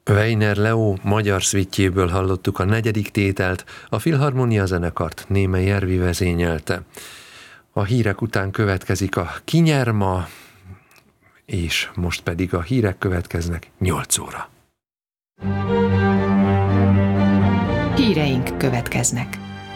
Weiner Leo magyar szvittjéből hallottuk a 4. tételt, a Filharmonia zenekart Németh Jervi vezényelte. A hírek után következik a Ki nyer ma, és most pedig a hírek következnek 8 óra. Híreink következnek.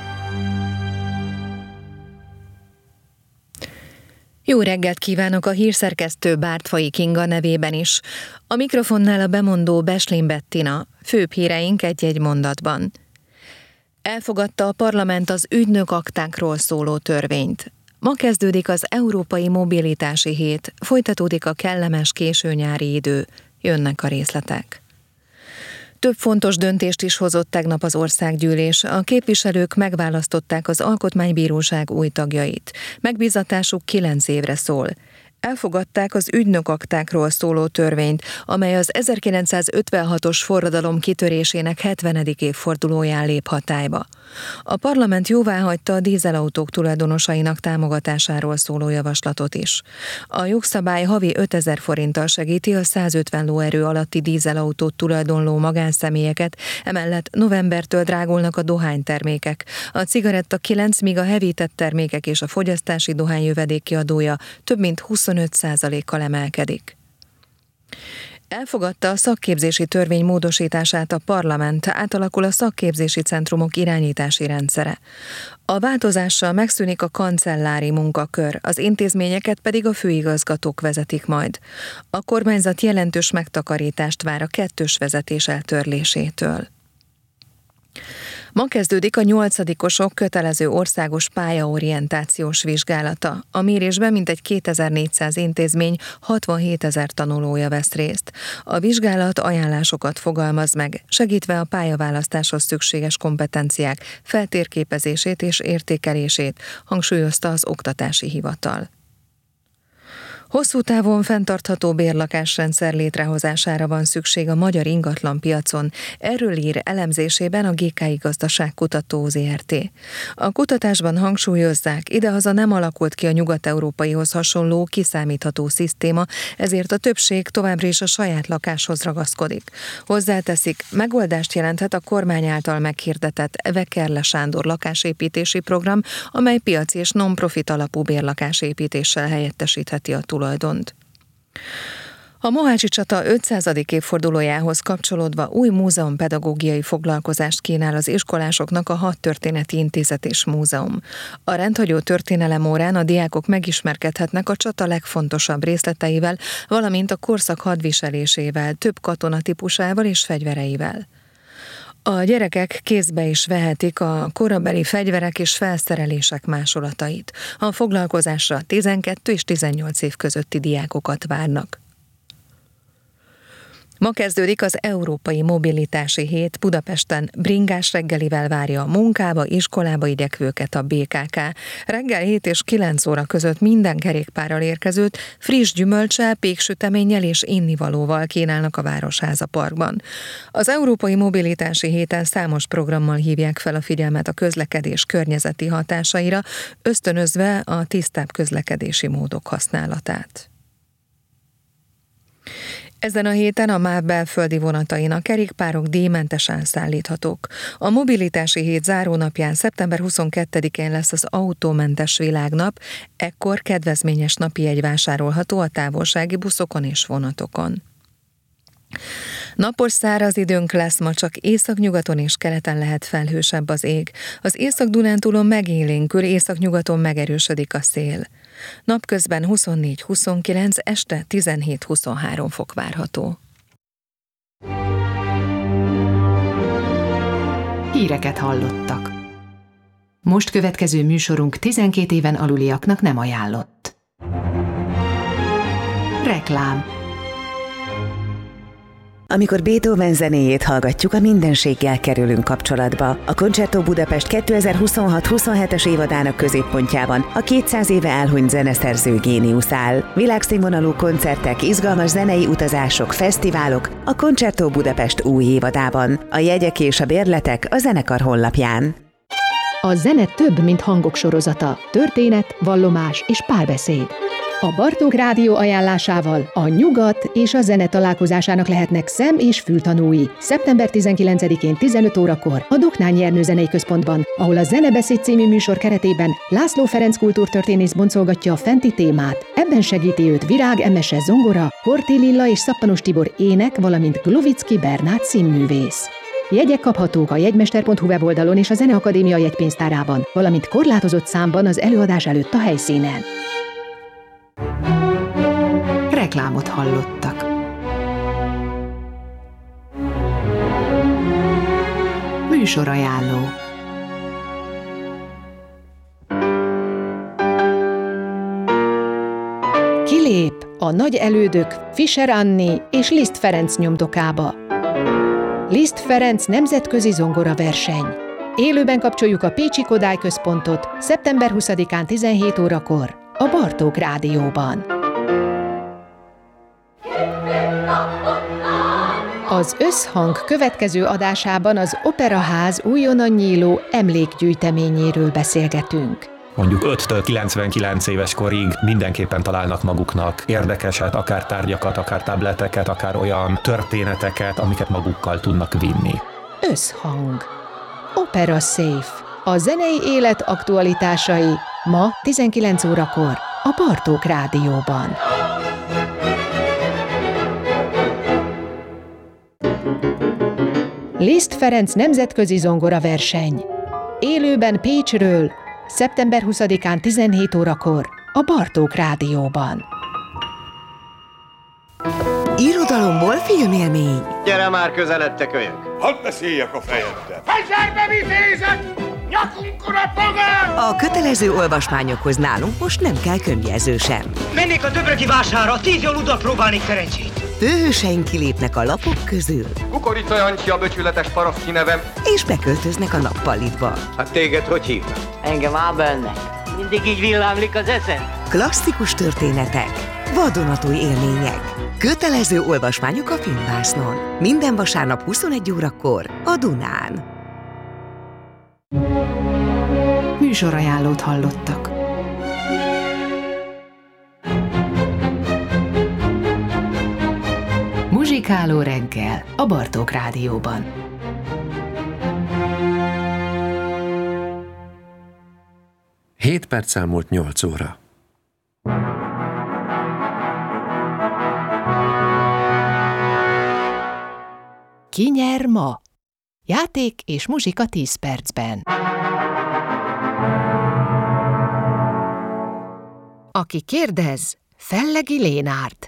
Jó reggelt kívánok a hírszerkesztő Bártfai Kinga nevében is. A mikrofonnál a bemondó Beslin Bettina, főbb híreink egy-egy mondatban. Elfogadta a parlament az ügynökaktákról szóló törvényt. Ma kezdődik az Európai Mobilitási Hét, folytatódik a kellemes későnyári idő, jönnek a részletek. Több fontos döntést is hozott tegnap az országgyűlés. A képviselők megválasztották az Alkotmánybíróság új tagjait. Megbízatásuk 9 évre szól. Elfogadták az ügynökaktákról szóló törvényt, amely az 1956-os forradalom kitörésének 70. évfordulóján lép hatályba. A parlament jóváhagyta a dízelautók tulajdonosainak támogatásáról szóló javaslatot is. A jogszabály havi 5000 forinttal segíti a 150 lóerő alatti dízelautót tulajdonló magánszemélyeket, emellett novembertől drágulnak a dohánytermékek. A cigaretta 9, míg a hevített termékek és a fogyasztási dohány jövedéki adója több mint 25%-kal emelkedik. Elfogadta a szakképzési törvény módosítását a parlament, átalakul a szakképzési centrumok irányítási rendszere. A változással megszűnik a kancellári munkakör, az intézményeket pedig a főigazgatók vezetik majd. A kormányzat jelentős megtakarítást vár a kettős vezetés eltörlésétől. Ma kezdődik a 8-osok kötelező országos pályaorientációs vizsgálata. A mérésben mintegy 2400 intézmény 67 000 tanulója vesz részt. A vizsgálat ajánlásokat fogalmaz meg, segítve a pályaválasztáshoz szükséges kompetenciák feltérképezését és értékelését, hangsúlyozta az Oktatási Hivatal. Hosszú távon fenntartható bérlakásrendszer létrehozására van szükség a magyar ingatlanpiacon. Erről ír elemzésében a GKI Gazdaságkutató Zrt. A kutatásban hangsúlyozzák, idehaza nem alakult ki a nyugat-európaihoz hasonló kiszámítható szisztéma, ezért a többség továbbra is a saját lakáshoz ragaszkodik. Hozzáteszik, megoldást jelenthet a kormány által meghirdetett Vekerle Sándor lakásépítési program, amely piaci és non-profit alapú bérlakásépítéssel helyettesítheti a tulajdont. A Mohácsi csata 500. évfordulójához kapcsolódva új múzeumpedagógiai foglalkozást kínál az iskolásoknak a Hadtörténeti Intézet és Múzeum. A rendhagyó történelem órán a diákok megismerkedhetnek a csata legfontosabb részleteivel, valamint a korszak hadviselésével, több katonatípusával és fegyvereivel. A gyerekek kézbe is vehetik a korabeli fegyverek és felszerelések másolatait. A foglalkozásra 12 és 18 év közötti diákokat várnak. Ma kezdődik az Európai Mobilitási Hét. Budapesten bringás reggelivel várja a munkába, iskolába igyekvőket a BKK. Reggel 7 és 9 óra között minden kerékpárral érkezőt friss gyümölccsel, péksüteménnyel és innivalóval kínálnak a Városháza Parkban. Az Európai Mobilitási Héten számos programmal hívják fel a figyelmet a közlekedés környezeti hatásaira, ösztönözve a tisztább közlekedési módok használatát. Ezen a héten a MÁV belföldi vonatain a kerékpárok díjmentesen szállíthatók. A mobilitási hét zárónapján szeptember 22-én lesz az autómentes világnap, ekkor kedvezményes napi jegy vásárolható a távolsági buszokon és vonatokon. Napos száraz időnk lesz, ma csak északnyugaton és keleten lehet felhősebb az ég. Az Észak-Dunántúlon megélénkül, északnyugaton megerősödik a szél. Napközben 24-29, este 17-23 fok várható. Híreket hallottak. Most következő műsorunk 12 éven aluliaknak nem ajánlott. Reklám. Amikor Beethoven zenéjét hallgatjuk, a mindenséggel kerülünk kapcsolatba. A Concerto Budapest 2026-27-es évadának középpontjában a 200 éve elhunyt zeneszerző géniusz áll. Világszínvonalú koncertek, izgalmas zenei utazások, fesztiválok a Concerto Budapest új évadában. A jegyek és a bérletek a zenekar honlapján. A zene több, mint hangok sorozata, történet, vallomás és párbeszéd. A Bartók Rádió ajánlásával a nyugat és a zene találkozásának lehetnek szem- és fültanúi. Szeptember 19-én 15 órakor a Doknányi Ernő Zenei Központban, ahol a Zenebeszéd című műsor keretében László Ferenc kultúrtörténész boncolgatja a fenti témát. Ebben segíti őt Virág Emese zongora, Horthy Lilla és Szappanos Tibor ének, valamint Glovicki Bernát színművész. Jegyek kaphatók a jegymester.hu weboldalon és a Zeneakadémia jegypénztárában, valamint korlátozott számban az előadás előtt a helyszínen. Reklámot hallottak. Műsorajánló. Kilép a nagy elődök Fischer Anni és Liszt Ferenc nyomdokába. Liszt Ferenc nemzetközi zongoraverseny. Élőben kapcsoljuk a Pécsi Kodály Központot szeptember 20-án 17 órakor a Bartók Rádióban. Az Összhang következő adásában az Operaház újonnan nyíló emlékgyűjteményéről beszélgetünk. Mondjuk 5-től 99 éves korig mindenképpen találnak maguknak érdekeset, akár tárgyakat, akár tableteket, akár olyan történeteket, amiket magukkal tudnak vinni. Összhang. Opera Safe. A zenei élet aktualitásai ma 19 órakor a Bartók Rádióban. Liszt Ferenc nemzetközi zongoraverseny. Élőben Pécsről, szeptember 20-án 17 órakor a Bartók Rádióban. Irodalomból filmélmény. Gyere már közelebb, te kölyök! Hadd beszéljek a fejeddel! Fegyverbe vitézek! Nyakunkon a pogár! A kötelező olvasmányokhoz nálunk most nem kell könyvjelző sem. Mennék a Döbrögi vásárra, 10 jól próbálnék szerencsét. Főhőseink kilépnek a lapok közül. Kukorica Jancsi a becsületes parasztki nevem. És beköltöznek a nappalitba. Hát téged hogy hívnak? Engem Ábelnek. Mindig így villámlik az eszem. Klasszikus történetek, vadonatúj élmények. Kötelező olvasmányok a Filmvásznon. Minden vasárnap 21 órakor a Dunán. Műsorajánlót hallottak. Muzsikáló reggel a Bartók Rádióban. Hét perc elmúlt 8 óra. Ki nyer ma? Játék és muzsika 10 percben. Aki kérdez, Fellegi Lénárt.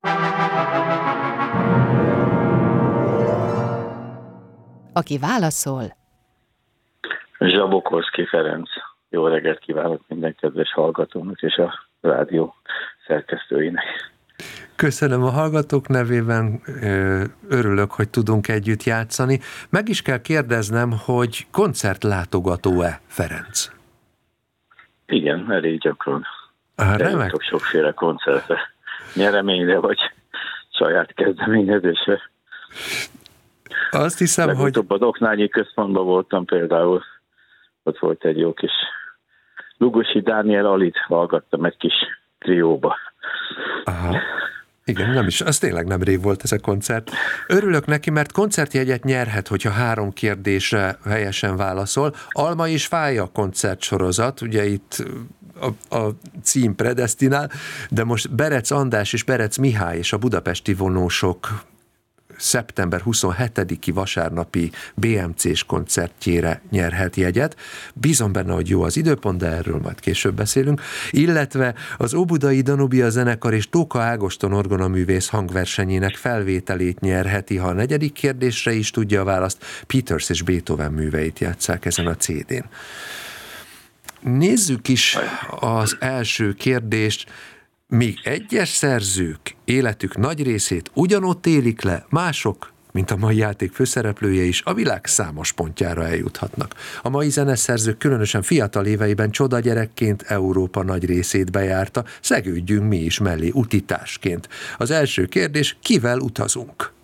Aki válaszol, Zsabokorszky Ferenc. Jó reggelt kívánok minden kedves hallgatónak és a rádió szerkesztőinek. Köszönöm a hallgatók nevében, örülök, hogy tudunk együtt játszani. Meg is kell kérdeznem, hogy koncertlátogató-e Ferenc? Igen, elég gyakran. Remek. Sokféle koncertre, nyereményre vagy saját kezdeményezésre. Azt hiszem, legutóbb hogy... a Doknányi Központban voltam például, ott volt egy jó kis Lugosi Dániel Alit hallgattam egy kis trióba. Aha. Igen, nem is, az tényleg nem rég volt ez a koncert. Örülök neki, mert koncertjegyet nyerhet, hogyha 3 kérdésre helyesen válaszol. Alma és Fája koncertsorozat, ugye itt a cím predesztinál, de most Berec András és Berec Mihály és a budapesti vonósok szeptember 27-i vasárnapi BMC-s koncertjére nyerhet jegyet. Bízom benne, hogy jó az időpont, de erről majd később beszélünk. Illetve az Óbudai Danubia zenekar és Tóka Ágoston orgonaművész hangversenyének felvételét nyerheti, ha a 4. kérdésre is tudja a választ. Peters és Beethoven műveit játsszák ezen a CD-n. Nézzük is az első kérdést. Míg egyes szerzők életük nagy részét ugyanott élik le, mások, mint a mai játék főszereplője is, a világ számos pontjára eljuthatnak. A mai zeneszerzők különösen fiatal éveiben csodagyerekként Európa nagy részét bejárta, szegődjünk mi is mellé utitársként. Az első kérdés, kivel utazunk?